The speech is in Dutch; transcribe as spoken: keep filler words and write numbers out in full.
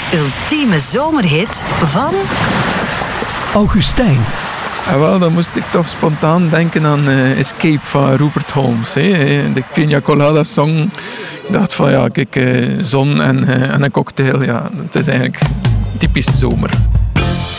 ultieme zomerhit van Augustijn. En wel, dan moest ik toch spontaan denken aan uh, Escape van Rupert Holmes. Hè. De Pina Colada song. Ik dacht van ja, kijk, uh, zon en, uh, en een cocktail. Ja, het is eigenlijk typisch zomer.